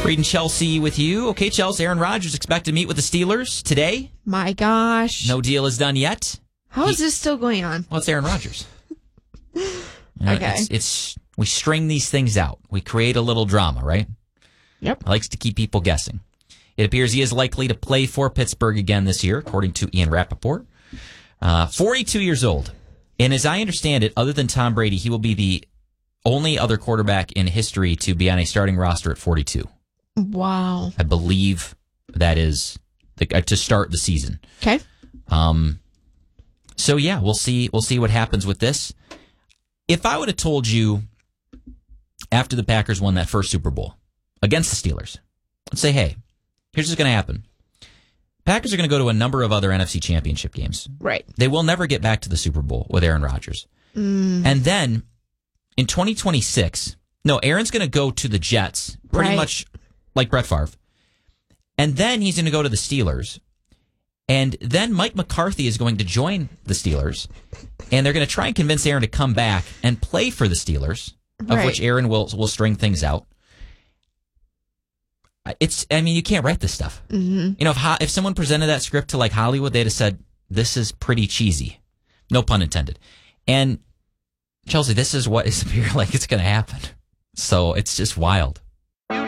Reading Chelsea with you. Okay, Chelsea, Aaron Rodgers expected to meet with the Steelers today. My gosh. No deal is done yet. How is this still going on? Well, it's Aaron Rodgers. Okay. It's we string these things out. We create a little drama, right? Yep. He likes to keep people guessing. It appears he is likely to play for Pittsburgh again this year, according to Ian Rappaport. 42 years old. And as I understand it, other than Tom Brady, he will be the only other quarterback in history to be on a starting roster at 42. Wow. I believe that is to start the season. Okay. So yeah, we'll see what happens with this. If I would have told you after the Packers won that first Super Bowl against the Steelers, let's say, hey, here's what's going to happen. Packers are going to go to a number of other NFC championship games. Right. They will never get back to the Super Bowl with Aaron Rodgers. And then in 2026, Aaron's going to go to the Jets pretty much like Brett Favre. And then he's going to go to the Steelers. And then Mike McCarthy is going to join the Steelers. And they're going to try and convince Aaron to come back and play for the Steelers, of which Aaron will string things out. You can't write this stuff. Mm-hmm. If someone presented that script to like Hollywood, they'd have said, this is pretty cheesy. No pun intended. And Chelsea, this is what is appearing like it's going to happen. So it's just wild.